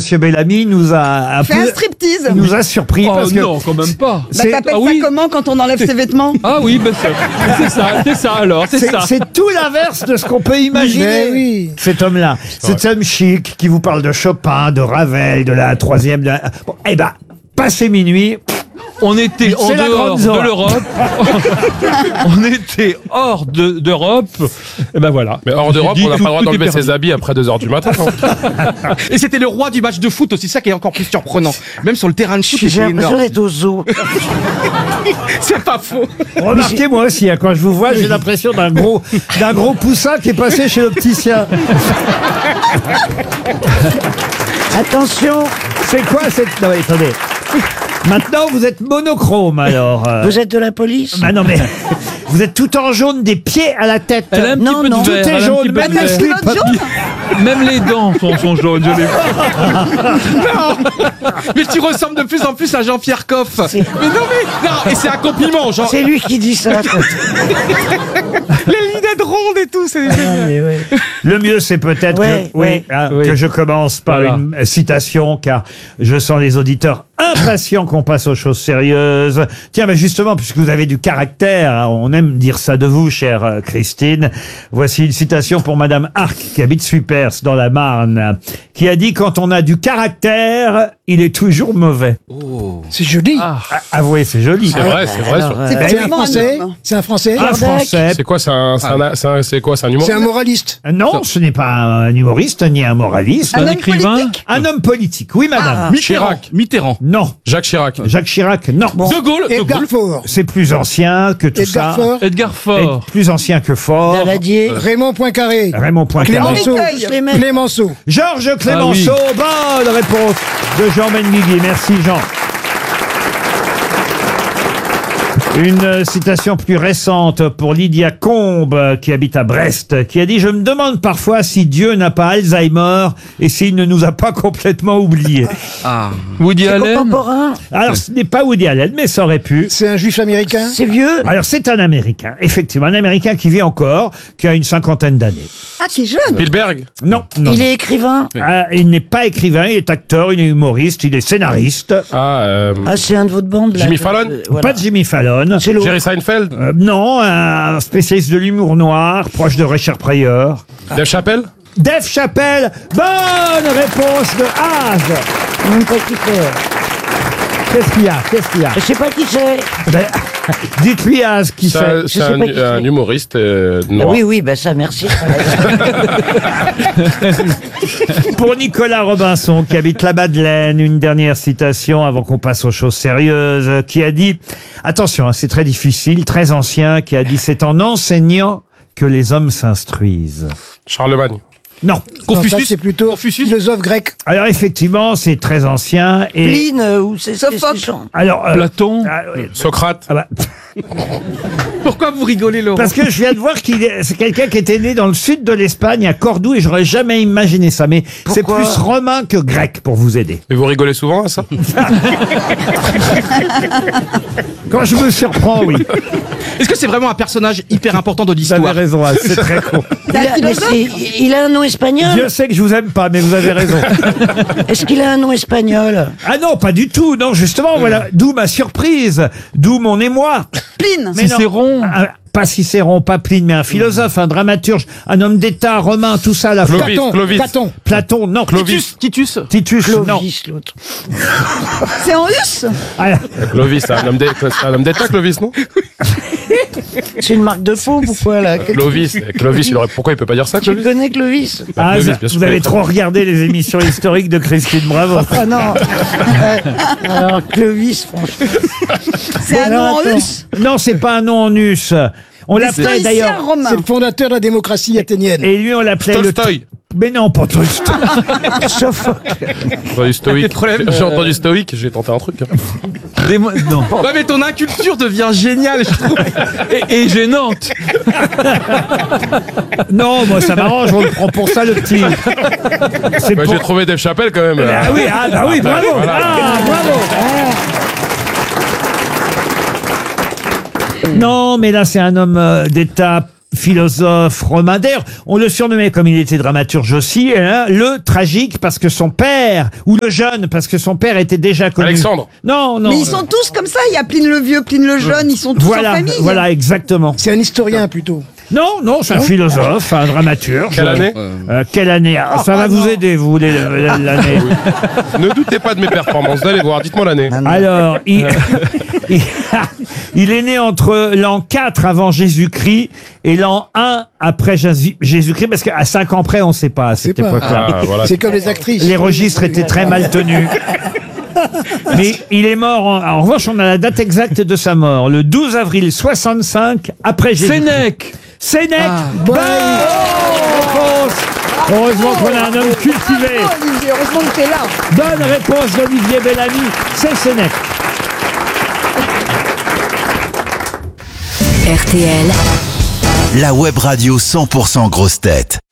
Monsieur Bellamy nous a Fais un striptease. nous a surpris parce que non, quand même pas. Bah, t'appelles ça comment quand on enlève ses vêtements? Ah oui, ben c'est ça alors, c'est ça. c'est tout l'inverse de ce qu'on peut imaginer. Mais oui. Cet homme-là, cet homme chic qui vous parle de Chopin, de Ravel, de la troisième. Bon, eh ben, passé minuit. On était en C'est la dehors grande de zone. l'Europe. On était hors d'Europe. Et ben voilà. Mais hors d'Europe, J'ai dit on n'a pas le droit tout est d'enlever permis. ses habits après 2h du matin. Et c'était le roi du match de foot aussi, ça qui est encore plus surprenant. Même sur le terrain de foot, J'ai c'était l'impression énorme. d'être au zoo. C'est pas faux. Remarquez moi aussi, hein, quand je vous vois, j'ai l'impression d'un gros poussin qui est passé chez l'opticien. Attention, C'est quoi cette... Non, attendez. Maintenant, vous êtes monochrome, alors. vous êtes de la police? Ah non, mais vous êtes tout en jaune des pieds à la tête. Elle a un petit Non, peu non, de tout vert. est elle a un jaune, petit peu même de le vert. slip. Même les dents sont jaunes. Je l'ai Mais tu ressembles de plus en plus à Jean-Pierre Coff. Mais non, et c'est un compliment, genre C'est lui qui dit ça. les lunettes rondes et tout, c'est génial. Le mieux, c'est peut-être Ouais, que, ouais. que je commence par Voilà. une citation, car je sens les auditeurs impatients qu'on passe aux choses sérieuses. Tiens, mais justement, puisque vous avez du caractère, hein, on aime dire ça de vous, chère Christine. Voici une citation pour Madame Arc, qui habite Supers, dans la Marne, qui a dit « Quand on a du caractère, il est toujours mauvais C'est joli. ». Avouez, c'est joli. C'est vrai, c'est vrai. Alors, C'est euh, pas c'est un vraiment français. homme. C'est un français. Un Français. C'est quoi, c'est un humour? C'est un moraliste. Non, ce n'est pas un humoriste, ni un moraliste. Un un homme écrivain. politique? Un homme politique, oui, madame. Chirac. Mitterrand. Non. Jacques Chirac. Jacques Chirac, non. De Gaulle. Edgar Faure. C'est plus ancien que tout Edgar ça. Faure. Edgar Faure. Et plus ancien que fort. Daladier. Raymond Poincaré. Raymond Poincaré. Clémenceau. Tous les mêmes. Clémenceau. Georges Clémenceau, bonne réponse de Jean Benguigui. Merci Jean. Une citation plus récente pour Lydia Combe, qui habite à Brest, qui a dit « Je me demande parfois si Dieu n'a pas Alzheimer et s'il ne nous a pas complètement oubliés. Ah. Woody Allen. Contemporain. » Alors, ce n'est pas Woody Allen, mais ça aurait pu. C'est un juif américain. C'est vieux. Alors, c'est un Américain, effectivement, un Américain qui vit encore, qui a une 50aine d'années. Ah, qui est jeune. Spielberg. Non, non. Il est écrivain. Ah, il n'est pas écrivain, il est acteur, il est humoriste, il est scénariste. Ah, Ah, c'est un de votre bande. Là. Jimmy Fallon. Voilà. Pas de Jimmy Fallon. C'est l'autre. Jerry Seinfeld. Non, un spécialiste de l'humour noir, proche de Richard Pryor. Dave Chappelle. Dave Chappelle, bonne réponse de Az. Je sais même pas qui c'est. Qu'est-ce qu'il y a Je sais pas qui c'est. Ben, dites-lui Az qui C'est c'est. un- Je c'est sais un, pas qui c'est. un humoriste Ah noir. oui, bah ça, merci. Pour Nicolas Robinson, qui habite la Madeleine, une dernière citation avant qu'on passe aux choses sérieuses, qui a dit, attention, hein, c'est très difficile, très ancien, qui a dit, c'est en enseignant que les hommes s'instruisent. Charlemagne. Non. Confucius. C'est plutôt philosophe grec. Alors effectivement, c'est très ancien et Pline ou c'est Sophocle. alors Platon. Socrate. ah bah, Pourquoi vous rigolez, Laurent? parce que je viens de voir c'est quelqu'un qui était né dans le sud de l'Espagne, à Cordoue, et j'aurais jamais imaginé ça. Mais c'est Pourquoi plus romain que grec, pour vous aider. Et vous rigolez souvent à ça? Quand je me surprends, oui. Est-ce que c'est vraiment un personnage hyper important de Vous l'histoire? avez raison, Al, c'est très con. Il a un nom espagnol. Dieu sait que je vous aime pas, mais vous avez raison. Est-ce qu'il a un nom espagnol? Ah non, pas du tout. Non, justement, voilà. D'où ma surprise. D'où mon émoi. Pline. Mais non. Cicéron. Pas Cicéron, pas Pline, mais un philosophe, un dramaturge, un homme d'État, romain, tout ça, la Clovis. Platon. Clovis. Platon. Platon, non. Titus. Titus, non. Clovis, l'autre. C'est en russe. Ah, Clovis, c'est un homme d'État, Clovis, non? C'est une marque de faux ou quoi là? Clovis, pourquoi il peut pas dire ça, Tu Clovis? connais Clovis? ah, Clovis, bien sûr vous que avez je trop regardé les émissions historiques de Christine Bravo. Ah non. Alors Clovis, franchement. C'est un nom en russe. Non, c'est pas un nom en us. On l'appelait Stoïcien d'ailleurs. romain. C'est le fondateur de la démocratie athénienne. Et lui, on l'appelait Tolstoï. Mais non, pas Tolstoï. Sophocle. J'ai entendu stoïque. J'ai entendu stoïque, j'ai tenté un truc. Non. Ouais, mais ton inculture devient géniale, je trouve. Et gênante. Non, moi, ça m'arrange, on le prend pour ça, le petit. C'est Ouais, pour... j'ai trouvé Dave Chappelle quand même. Ah oui, bravo. Voilà. Ah, bravo. Non, mais là, c'est un homme d'État philosophe romain. D'ailleurs, on le surnommait, comme il était dramaturge aussi, le tragique parce que son père, ou le jeune parce que son père était déjà connu. Alexandre. Non, non. Mais ils sont tous comme ça. Il y a Pline le vieux, Pline le jeune. Ils sont tous en Voilà, famille. voilà, exactement. C'est un historien plutôt. Non, non, c'est un philosophe, un dramaturge. Quelle année Quelle année? Ah, ça va vous aider, vous, l'année. Ne doutez pas de mes performances, vous allez voir, dites-moi l'année. Alors, il est né entre l'an 4 avant Jésus-Christ et l'an 1 après Jésus-Christ, parce qu'à 5 ans près, on ne sait pas à cette C'est pas. époque-là. Ah, voilà. C'est comme les actrices. Les registres étaient très mal tenus. Mais il est mort, en revanche, on a la date exacte de sa mort, le 12 avril 65 après Jésus-Christ. Sénèque. Sénèque. Bonne réponse. Heureusement qu'on a un homme cultivé. Oh, Olivier, heureusement que t'es là. Bonne réponse d'Olivier Bellamy, c'est Sénèque. RTL, la web radio 100% grosses têtes.